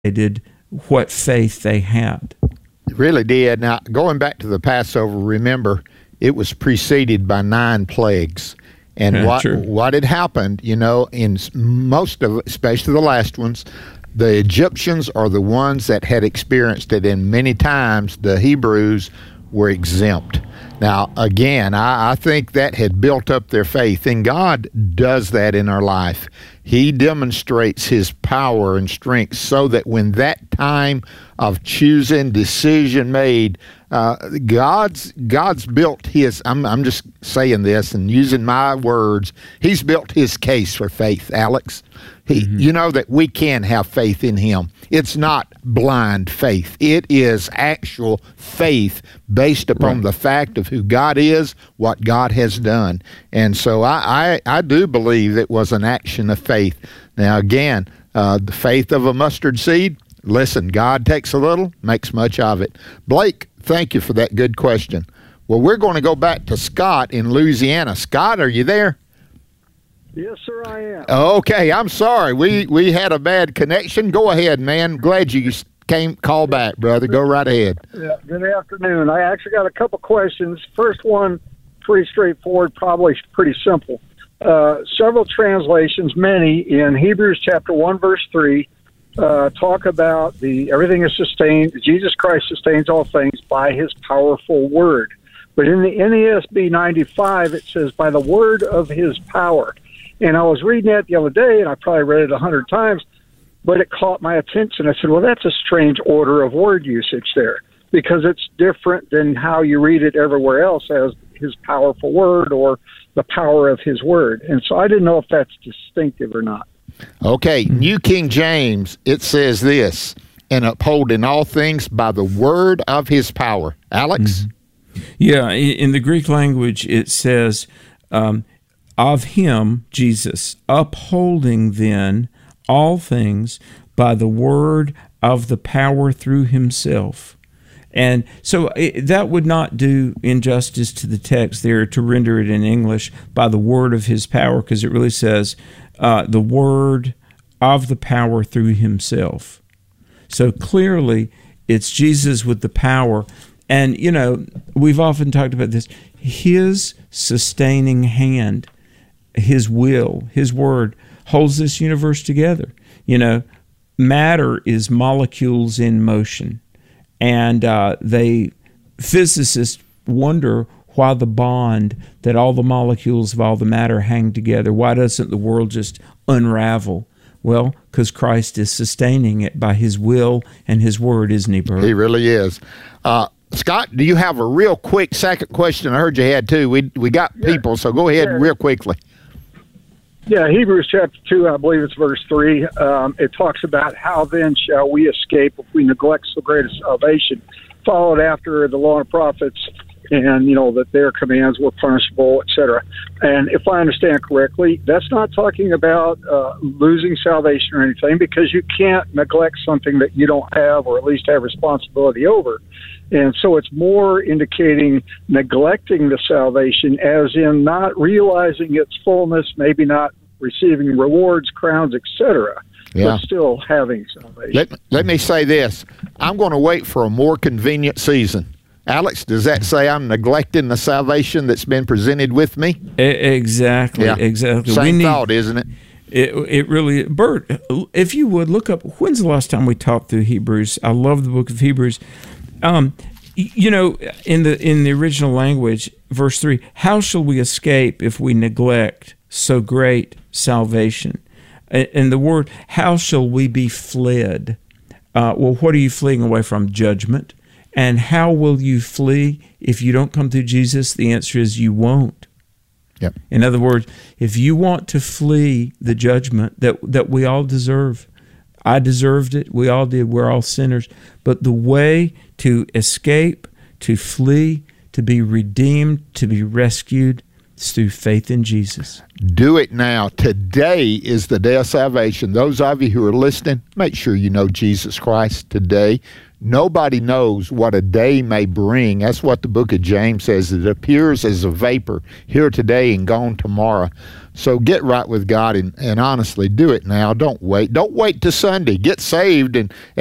what faith they had. It really did. Now, going back to the Passover, remember, it was preceded by 9 plagues. And what had happened, in most of, especially the last ones, the Egyptians are the ones that had experienced it, and many times the Hebrews were exempt. Now, again, I think that had built up their faith, and God does that in our life. He demonstrates His power and strength so that when that time of choosing, decision made, God's built His, I'm just saying this and using my words, He's built His case for faith, Alex. You know that we can have faith in Him. It's not blind faith. It is actual faith based upon the fact of who God is, what God has done. And so I do believe it was an action of faith. Now, again, the faith of a mustard seed, listen, God takes a little, makes much of it. Blake, thank you for that good question. Well, we're going to go back to Scott in Louisiana. Scott, are you there? Yes, sir, I am. Okay, I'm sorry. We had a bad connection. Go ahead, man. Glad you call back, brother. Go right ahead. Yeah, good afternoon. I actually got a couple questions. First one, pretty straightforward, probably pretty simple. Several translations, many, in Hebrews chapter 1, verse 3, talk about everything is sustained. Jesus Christ sustains all things by His powerful word. But in the NASB 95, it says, by the word of His power. And I was reading that the other day, and I probably read it 100 times, but it caught my attention. I said, well, that's a strange order of word usage there, because it's different than how you read it everywhere else as His powerful word or the power of His word. And so I didn't know if that's distinctive or not. Okay, New King James, it says this, and upholding all things by the word of His power. Alex? Yeah, in the Greek language, it says, of Him, Jesus, upholding then all things by the word of the power through Himself. And so that would not do injustice to the text there to render it in English by the word of His power, because it really says the word of the power through Himself. So clearly it's Jesus with the power. And, we've often talked about this. His sustaining hand, His will, His word holds this universe together. Matter is molecules in motion. And physicists wonder why the bond that all the molecules of all the matter hang together. Why doesn't the world just unravel? Well, because Christ is sustaining it by His will and His word, isn't He, Bert? He really is. Scott, do you have a real quick second question? I heard you had two. We got people, so go ahead real quickly. Yeah, Hebrews chapter 2, I believe it's verse 3. It talks about how then shall we escape if we neglect so great a salvation, followed after the law and prophets, and, that their commands were punishable, etc. And if I understand correctly, that's not talking about losing salvation or anything, because you can't neglect something that you don't have or at least have responsibility over. And so it's more indicating neglecting the salvation as in not realizing its fullness, maybe not receiving rewards, crowns, etc., but still having salvation. Let me say this. I'm going to wait for a more convenient season. Alex, does that say I'm neglecting the salvation that's been presented with me? Exactly, exactly. Same thought, isn't it? It really, Bert, if you would, look up, when's the last time we talked through Hebrews? I love the book of Hebrews. In the original language, verse 3, how shall we escape if we neglect so great salvation? And the word, how shall we be fled? Well, what are you fleeing away from? Judgment. And how will you flee if you don't come through Jesus? The answer is you won't. Yep. In other words, if you want to flee the judgment that we all deserve, I deserved it, we all did, we're all sinners, but the way to escape, to flee, to be redeemed, to be rescued, is through faith in Jesus. Do it now. Today is the day of salvation. Those of you who are listening, make sure you know Jesus Christ today. Nobody knows what a day may bring. That's what the book of James says. It appears as a vapor, here today and gone tomorrow. So get right with God and honestly do it now. Don't wait. Don't wait till Sunday. Get saved and